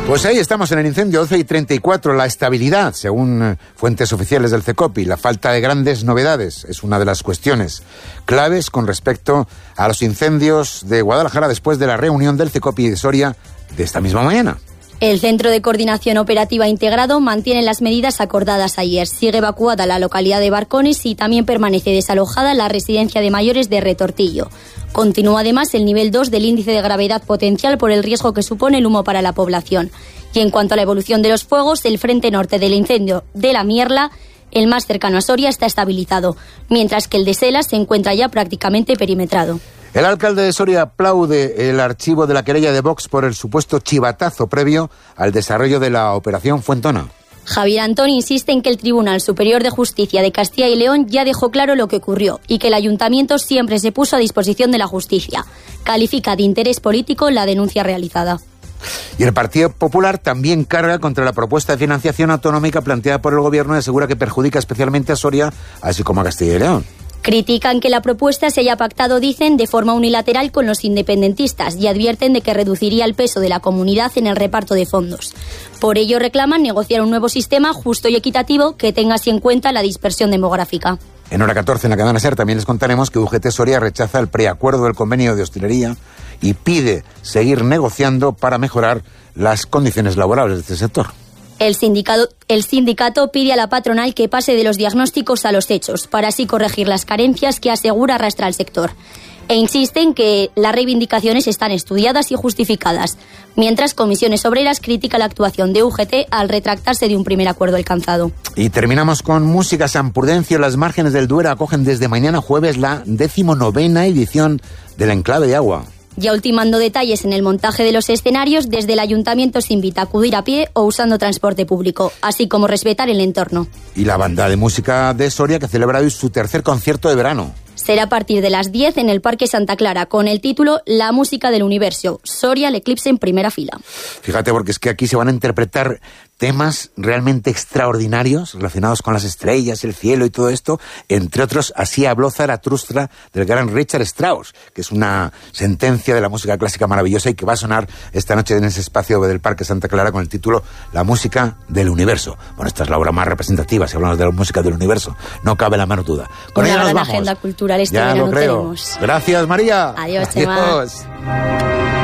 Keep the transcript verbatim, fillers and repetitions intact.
Pues ahí estamos en el incendio, doce y treinta y cuatro. La estabilidad, según fuentes oficiales del CECOPI, la falta de grandes novedades es una de las cuestiones claves con respecto a los incendios de Guadalajara después de la reunión del CECOPI de Soria de esta misma mañana. El Centro de Coordinación Operativa Integrado mantiene las medidas acordadas ayer. Sigue evacuada la localidad de Barcones y también permanece desalojada la residencia de mayores de Retortillo. Continúa además el nivel dos del índice de gravedad potencial por el riesgo que supone el humo para la población. Y en cuanto a la evolución de los fuegos, el frente norte del incendio de la Mierla, el más cercano a Soria, está estabilizado, mientras que el de Sela se encuentra ya prácticamente perimetrado. El alcalde de Soria aplaude el archivo de la querella de Vox por el supuesto chivatazo previo al desarrollo de la operación Fuentona. Javier Antón insiste en que el Tribunal Superior de Justicia de Castilla y León ya dejó claro lo que ocurrió y que el ayuntamiento siempre se puso a disposición de la justicia. Califica de interés político la denuncia realizada. Y el Partido Popular también carga contra la propuesta de financiación autonómica planteada por el Gobierno y asegura que perjudica especialmente a Soria, así como a Castilla y León. Critican que la propuesta se haya pactado, dicen, de forma unilateral con los independentistas y advierten de que reduciría el peso de la comunidad en el reparto de fondos. Por ello reclaman negociar un nuevo sistema justo y equitativo que tenga así en cuenta la dispersión demográfica. En hora catorce en la cadena SER también les contaremos que U G T Soria rechaza el preacuerdo del convenio de hostelería y pide seguir negociando para mejorar las condiciones laborales de este sector. El sindicato, el sindicato pide a la patronal que pase de los diagnósticos a los hechos, para así corregir las carencias que asegura arrastra el sector. E insiste en que las reivindicaciones están estudiadas y justificadas, mientras Comisiones Obreras critica la actuación de U G T al retractarse de un primer acuerdo alcanzado. Y terminamos con música. San Prudencio. Las Márgenes del Duero acogen desde mañana jueves la decimonovena edición del Enclave de Agua. Ya ultimando detalles en el montaje de los escenarios, desde el ayuntamiento se invita a acudir a pie o usando transporte público, así como respetar el entorno. Y la banda de música de Soria, que celebra hoy su tercer concierto de verano. Será a partir de las diez en el Parque Santa Clara, con el título La música del universo, Soria, el eclipse en primera fila. Fíjate, porque es que aquí se van a interpretar temas realmente extraordinarios relacionados con las estrellas, el cielo y todo esto. Entre otros, así habló Zaratustra del gran Richard Strauss, que es una sentencia de la música clásica maravillosa y que va a sonar esta noche en ese espacio del Parque Santa Clara con el título La música del universo. Bueno, esta es la obra más representativa, si hablamos de la música del universo, no cabe la menor duda. Con ella nos vamos. Agenda cultural este ya verano lo creo. tenemos. Gracias, María. Adiós, Chema. Adiós.